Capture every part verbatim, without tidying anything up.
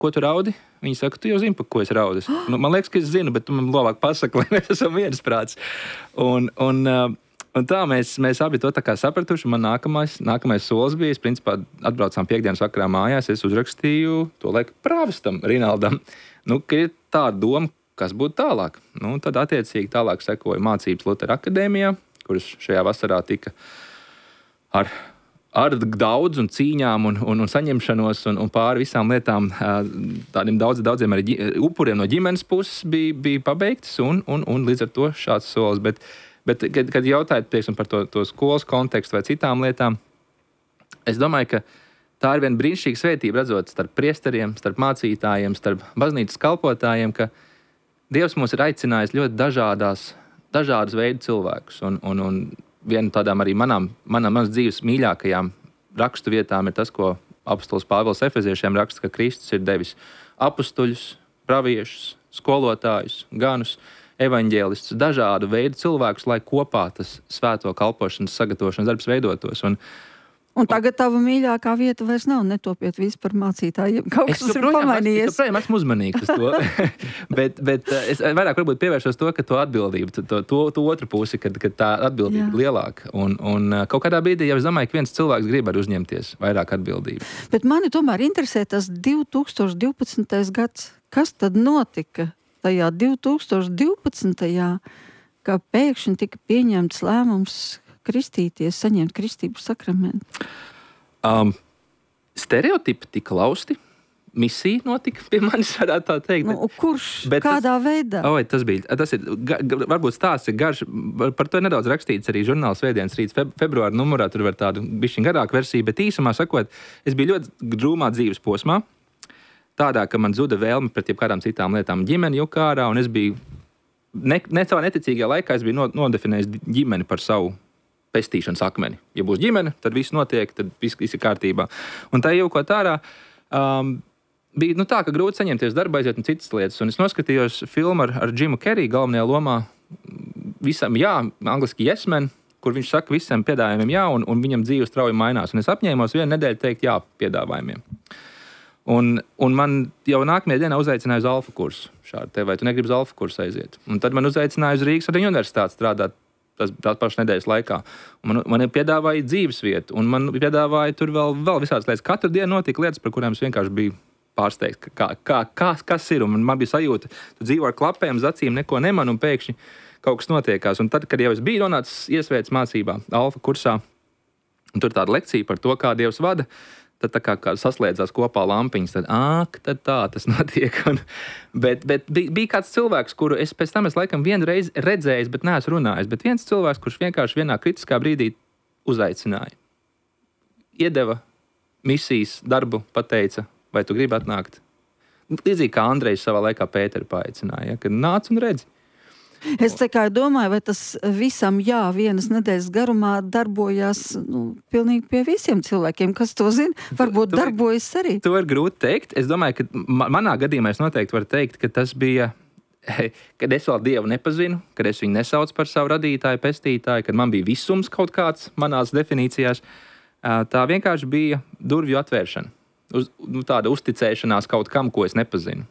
ko tu raudi? Viņi saka, tu jau zini, par ko es raudu. Nu, man liekas, ka es zinu, bet tu man labāk pasaki, lai mēs esam viensprāts. Un, un, un tā mēs, mēs abi to tā kā sapratuši. Man nākamais, nākamais solis bija, es principā atbraucām piekdienas vakarā mājās, es uzrakstīju to laiku prāvestam Rinaldam. Nu, ka ir tā doma, kas būtu tālāk. Nu, tad attiecīgi tālāk sekoja mācības Lutera akadēmijā, kuras šajā vasarā tika ar... ar daudz un cīņām un, un, un saņemšanos un, un pāri visām lietām tādiem daudz, daudziem arī ģi, upuriem no ģimenes puses bija, bija pabeigtas un, un, un līdz ar to šāds solis. Bet, bet kad, kad jautājat, pieksim, par to, to skolas kontekstu vai citām lietām, es domāju, ka tā ir viena brīnišķīga svētība redzot starp priesteriem, starp mācītājiem, starp baznīcas kalpotājiem, ka Dievs mūs ir aicinājis ļoti dažādās, dažādas veidu cilvēkus un, un, un viena tādām arī manām, manām manas dzīves mīļākajām rakstu vietām ir tas, ko apostols Pāvils Efeziešiem raksta, ka Kristus ir devis apustuļus, praviešus, skolotājus, ganus, evaņģēlistus, dažādu veidu cilvēkus, lai kopā tas svēto kalpošanas sagatavošanas darbs veidotos. Un, Un tagad tava mīļākā vieta vairs nav netopiet visu par mācītājiem. Kaut kas ir pamainījies. Es joprojām esmu uzmanīgs uz to. bet, bet es vairāk varbūt pievēršos to, ka to atbildību, to, to, to otru pusi, kad, kad tā atbildība ir lielāka. Un, un kaut kādā brīdī jau es domāju, ka viens cilvēks grib arī uzņemties vairāk atbildību. Bet mani tomēr interesē tas divi tūkstoši divpadsmitais gads. Kas tad notika tajā divi tūkstoši divpadsmitajā, ka pēkšņi tika pieņemts lēmums kristīties, saņemt kristības sakramentu? Um, stereotipi tika lausti, misija notika pie manis, varētu tā teikt. Nu, kurš, bet kādā tas, veidā? Oi, tas bija, tas ir, ga, varbūt stāsts ir garš, par to ir nedaudz rakstīts arī žurnāla Svētdienas rīts feb, februāra numurā, tur var tādu bišķiņ garāku versiju, bet īsumā sakot, es biju ļoti drūmā dzīves posmā, tādā, ka man zuda vēlme pret jebkādām citām lietām ģimeni jukārā, un es biju, ne, ne savā neticīgajā laikā, es biju nodefinējis ģimeni par savu pestīšanas akmeni. Ja būs ģimene, tad viss notiek, tad viss, viss ir kārtībā. Un tā jau ko tārā um, bija nu, tā, ka grūti saņemties darba, aiziet un citas lietas. Un es noskatījos filmu ar, ar Jimu Keriju galvenajā lomā visam jā, angliski yes man, kur viņš saka visiem piedāvājumiem jā, un, un viņam dzīve strauji mainās. Un es apņēmos vienu nedēļu teikt jā piedāvājumiem. Un, un man jau nākamajā dienā uzaicināja uz alfa kursu. Šādi te, vai tu negribi uz alfa kursu aiziet? Un tad man uzaicināja uz Rīgas universitāti strādāt tas pašas nedēļas laikā. Un man, man piedāvāja dzīves vietu, un man piedāvāja tur vēl, vēl visādas lietas. Katru dienu notika lietas, par kurām es vienkārši biju pārsteigts, kā, kā, kā, kas ir. Un man bija sajūta, tu dzīvo ar klapēm, uz acīm, neko neman, un pēkšņi kaut kas notiekās. Un tad, kad jau es biju nonācis iesvētas mācībā, alfa kursā, un tur tāda lekcija par to, kā Dievs vada, tad tā kā, kā saslēdzās kopā lampiņas, tad, āk, tad tā tas notiek. Un, bet bet bija, bija kāds cilvēks, kuru es pēc tam es laikam vienu reizi redzējis, bet neesmu runājis. Bet viens cilvēks, kurš vienkārši vienā kritiskā brīdī uzaicināja. Iedeva misijas darbu, pateica, vai tu gribi atnākt. Līdzīgi kā Andrejs savā laikā Pēteru paaicināja, ja, kad nāc un redzi. Es tikai domāju, vai tas visam jā, vienas nedēļas garumā darbojās nu, pilnīgi pie visiem cilvēkiem, kas to zina, varbūt tu, darbojas arī. To ir grūti teikt. Es domāju, ka manā gadījumā es noteikti varu teikt, ka tas bija, kad es vēl Dievu nepazinu, kad es viņu nesaucu par savu radītāju, pestītāju, kad man bija visums kaut kāds manās definīcijās. Tā vienkārši bija durvju atvēršana. Uz, nu, tāda uzticēšanās kaut kam, ko es nepazinu.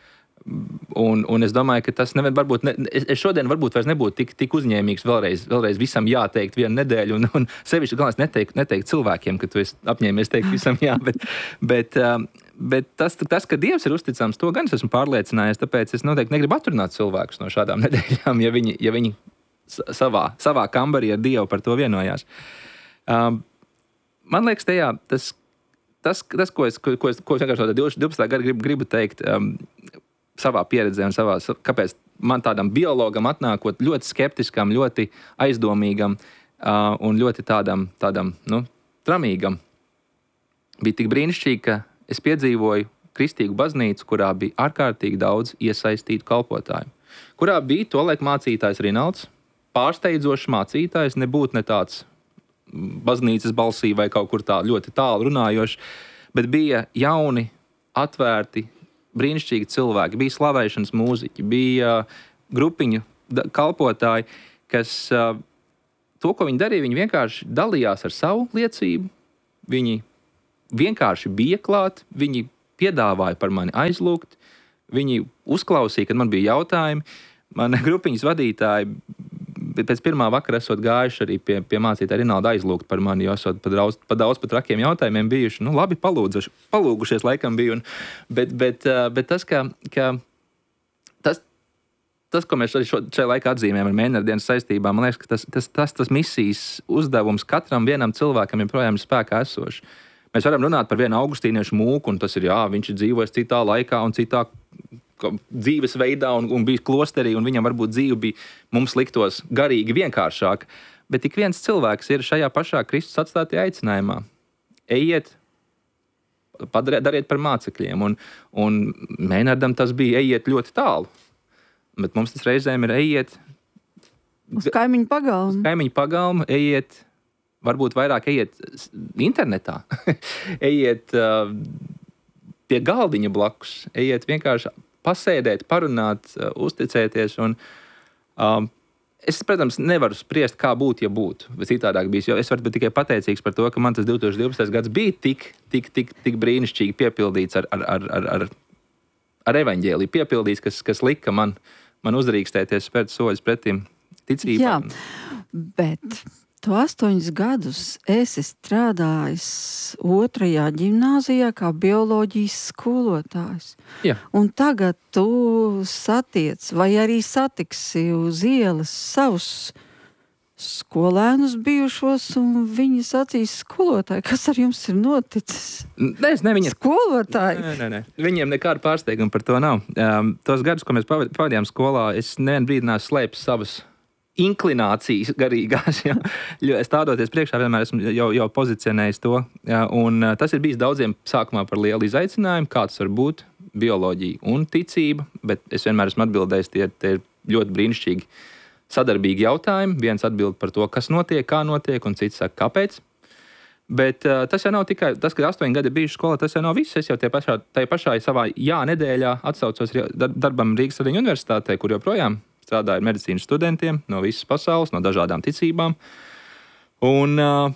Un, un es domāju, ka tas nevar, varbūt, ne, es, es šodien varbūt vairs nebūtu tik, tik uzņēmīgs vēlreiz, vēlreiz visam jāteikt vienu nedēļu, un, un sevišķi galvenais neteikt, neteikt cilvēkiem, ka tu esi apņēmies teikt visam jā, bet, bet, bet tas, tas, ka Dievs ir uzticams, to gan es esmu pārliecinājies, tāpēc es noteikti negribu atturēt cilvēkus no šādām nedēļām, ja viņi, ja viņi savā, savā kambarī ar Dievu par to vienojās. Um, man liekas, tajā, tas, tas, tas ko es, ko, ko es, ko es vienkārši no divpadsmitā gada gribu, gribu teikt, um, savā pieredzē un savā, kāpēc man tādam biologam atnākot ļoti skeptiskam, ļoti aizdomīgam uh, un ļoti tādam, tādam nu, tramīgam, bija tik brīnišķīgi, ka es piedzīvoju kristīgu baznīcu, kurā bija ārkārtīgi daudz iesaistītu kalpotāju, kurā bija tolaik mācītājs Rinalds, pārsteidzošs mācītājs, nebūtu ne tāds baznīcas balsī vai kaut kur tā ļoti tālu runājošs, bet bija jauni, atvērti, brīnišķīgi cilvēki, bija slavēšanas mūziķi, bija uh, grupiņu kalpotāji, kas uh, to, ko viņi darīja, viņi vienkārši dalījās ar savu liecību, viņi vienkārši bija klāt, viņi piedāvāja par mani aizlūgt, viņi uzklausīja, kad man bija jautājumi. Man grupiņas vadītāji pēc pirmā vakara esot gājuši arī pie, pie mācītāja Rinalda aizlūgt par mani, jo esot pa daudz, pa daudz pat rakiem jautājumiem bijuši. Nu, labi, palūdzuši, palūgušies laikam biju. Un, bet, bet, bet tas, ka, ka tas, tas, ko mēs šajā laikā atzīmējam ar Mēnardienas saistībā, man liekas, ka tas, tas, tas, tas misijas uzdevums katram vienam cilvēkam joprojām ir spēkā esošs. Mēs varam runāt par vienu augustīniešu mūku, un tas ir, jā, viņš ir dzīvojis citā laikā un citā dzīvesveidā un, un bijis klosterī, un viņam varbūt dzīve bija mums liktos garīgi vienkāršāk, bet tik viens cilvēks ir šajā pašā Kristus atstātajā aicinājumā. Ejiet, padariet, dariet par mācekļiem, un, un Mēnardam tas bija ejiet ļoti tālu, bet mums tas reizēm ir ejiet uz kaimiņu pagalmu. Uz kaimiņu pagalmu, ejiet, varbūt vairāk ejiet internetā, ejiet uh, pie galdiņa blakus, ejiet vienkārši pasēdēt, parunāt, uh, uzticēties. Un, um, es, protams, nevaru spriest, kā būtu, ja būtu. Citādāk bijis, jo es varu būt tikai pateicīgs par to, ka man tas divi tūkstoši divpadsmitais gads bija tik, tik, tik, tik brīnišķīgi piepildīts ar, ar, ar, ar, ar, ar evaņģēliju, piepildīts, kas, kas lika man, man uzrīkstēties, spērt soļus pretim ticībā. Jā, bet tu astoņus gadus esi strādājis otrajā ģimnāzijā kā bioloģijas skolotājs. Jā. Un tagad tu satiec vai arī satiksi uz ielas savus skolēnus bijušos, un viņi sacīs skolotāji, kas ar jums ir noticis? Nē, es ne viņiem. Skolotāji? Nē, nē, nē. Viņiem nekāda pārsteiguma par to nav. Um, tos gadus, ko mēs pavadījām skolā, es nevienu brīdi neesmu slēpis savas inklinācijas garīgās, ja. Es stādoties priekšā vienmēr esmu jau, jau pozicionējis to, ja. Un uh, tas ir bijis daudziem sākumā par lielu izaicinājumu, kā tas var būt, bioloģija un ticība, bet es vienmēr esmu atbildējis, tie, tie ir ļoti brīnišķīgi sadarbīgi jautājumi. Viens atbild par to, kas notiek, kā notiek, un cits saka, kāpēc. Bet uh, tas jau nav tikai tas, ka astoņi gadi bijuši skolā, tas jau nav viss. Es jau tie pašā, tai pašā savā jā nedēļā atsaucos darbam Rīgas Tradiņu universitātē, kur joprojām strādāju ar medicīnas studentiem no visas pasaules, no dažādām ticībām. Un uh,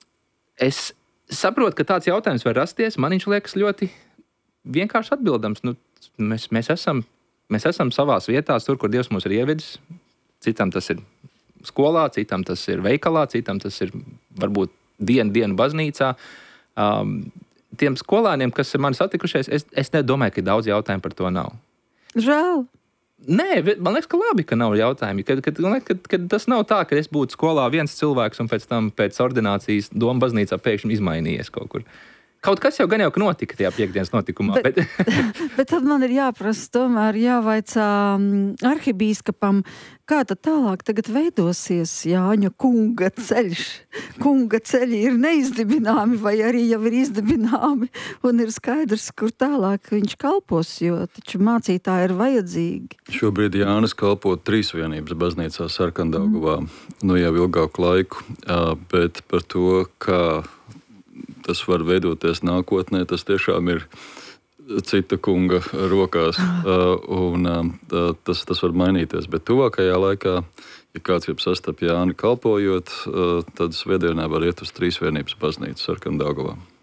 es saprotu, ka tāds jautājums var rasties. Man viņš liekas ļoti vienkārši atbildams. Nu, mēs, mēs, esam, mēs esam savās vietās, tur, kur Dievs mūs ir ievedis. Citam tas ir skolā, citam tas ir veikalā, citam tas ir varbūt dienu, dienu baznīcā. Um, tiem skolāniem, kas ir mani satikušies, es, es nedomāju, ka daudz jautājumu par to nav. Žēl. Nē, man liekas, ka labi, ka nav jautājumi. Kad, kad, kad, kad tas nav tā, ka es būtu skolā viens cilvēks un pēc tam pēc ordinācijas doma baznīcā pēkšņi izmainījies kaut kur. Kaut kas jau gan jau notika tajā piekdienas notikumā. Bet, bet... bet tad man ir jāprasa, tomēr jāvaicā arhibīskapam, kā tad tālāk tagad veidosies Jāņa kunga ceļš. Kunga ceļi ir neizdibināmi vai arī jau ir izdibināmi un ir skaidrs, kur tālāk viņš kalpos, jo taču mācītāji ir vajadzīgi. Šobrīd Jānis kalpo Trīsvienības baznīcā Sarkandaugavā mm. nu jau ilgāku laiku, bet par to, kā tas var veidoties nākotnē, tas tiešām ir cita kunga rokās, un tas, tas var mainīties. Bet tuvākajā laikā, ja kāds grib sastapt Jāni kalpojot, tad svētdienā var iet uz Trīsvienības baznīcu Sarkandaugavā.